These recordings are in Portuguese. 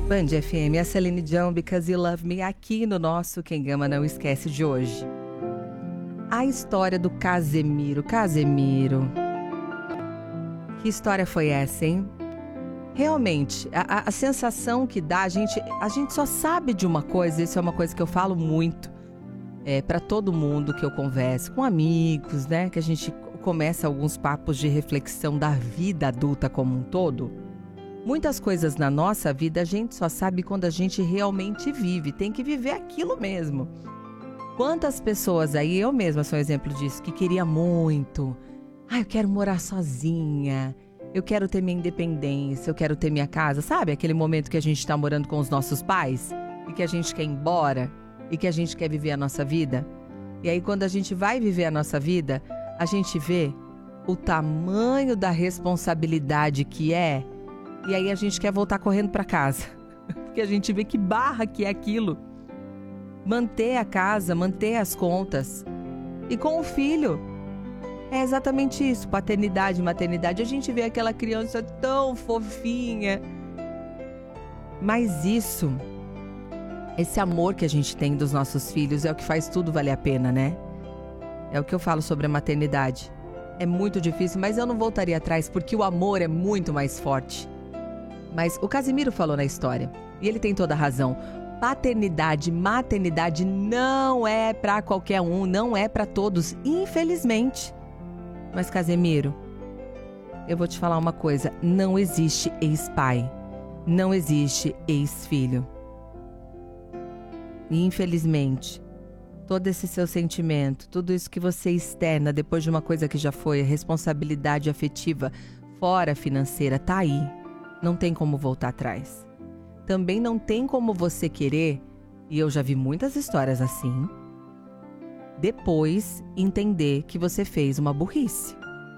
Band FM, a Celine Dion, Because You Love Me, aqui no nosso Quem Ama Não Esquece de hoje. A história do Casemiro. Casemiro. Que história foi essa, hein? Realmente, a sensação que dá, a gente só sabe de uma coisa, isso é uma coisa que eu falo muito para todo mundo que eu converso, com amigos, né? Que a gente começa alguns papos de reflexão da vida adulta como um todo. Muitas coisas na nossa vida a gente só sabe quando a gente realmente vive, tem que viver aquilo mesmo. Quantas pessoas aí, eu mesma sou um exemplo disso, que queria muito, eu quero morar sozinha, eu quero ter minha independência, eu quero ter minha casa, sabe? Aquele momento que a gente está morando com os nossos pais e que a gente quer ir embora e que a gente quer viver a nossa vida. E aí quando a gente vai viver a nossa vida, a gente vê o tamanho da responsabilidade que é. E aí a gente quer voltar correndo para casa, porque a gente vê que barra que é aquilo. Manter a casa, manter as contas. E com o filho, é exatamente isso, paternidade, maternidade. A gente vê aquela criança tão fofinha. Mas isso, esse amor que a gente tem dos nossos filhos é o que faz tudo valer a pena, né? É o que eu falo sobre a maternidade. É muito difícil, mas eu não voltaria atrás porque o amor é muito mais forte. Mas o Casemiro falou na história, e ele tem toda a razão. Paternidade, maternidade não é pra qualquer um, não é pra todos, infelizmente. Mas Casemiro, eu vou te falar uma coisa, não existe ex-pai, não existe ex-filho. E infelizmente, todo esse seu sentimento, tudo isso que você externa depois de uma coisa que já foi, a responsabilidade afetiva, fora financeira, tá aí. Não tem como voltar atrás. Também não tem como você querer, e eu já vi muitas histórias assim, depois entender que você fez uma burrice.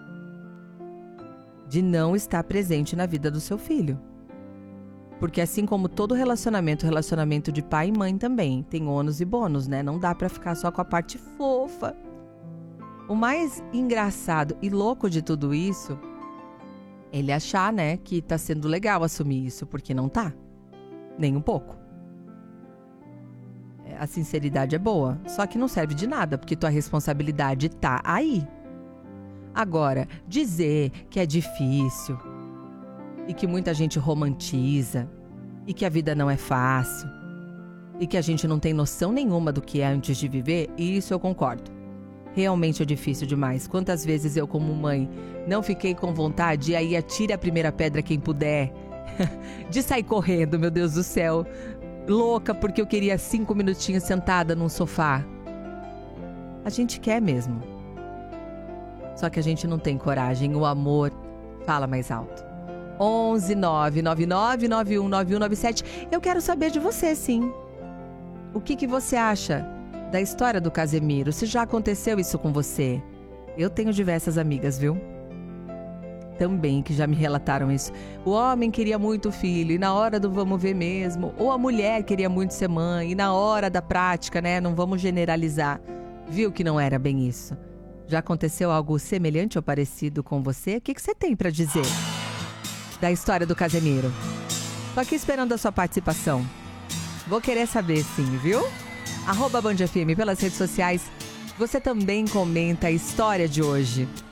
De não estar presente na vida do seu filho. Porque assim como todo relacionamento de pai e mãe também, tem ônus e bônus, né? Não dá pra ficar só com a parte fofa. O mais engraçado e louco de tudo isso, ele achar, né, que tá sendo legal assumir isso, porque não tá. Nem um pouco. A sinceridade é boa, só que não serve de nada, porque tua responsabilidade tá aí. Agora, dizer que é difícil, e que muita gente romantiza, e que a vida não é fácil, e que a gente não tem noção nenhuma do que é antes de viver, isso eu concordo. Realmente é difícil demais. Quantas vezes eu, como mãe, não fiquei com vontade e aí atire a primeira pedra quem puder, de sair correndo, meu Deus do céu, louca porque eu queria 5 minutinhos sentada num sofá. A gente quer mesmo. Só que a gente não tem coragem. O amor fala mais alto. 11 999 919197. Eu quero saber de você, sim. O que você acha da história do Casemiro? Se já aconteceu isso com você? Eu tenho diversas amigas, viu? Também que já me relataram isso. O homem queria muito filho e na hora do vamos ver mesmo. Ou a mulher queria muito ser mãe e na hora da prática, né? Não vamos generalizar. Viu que não era bem isso. Já aconteceu algo semelhante ou parecido com você? O que você tem pra dizer da história do Casemiro? Tô aqui esperando a sua participação. Vou querer saber sim, viu? @BandFM pelas redes sociais. Você também comenta a história de hoje.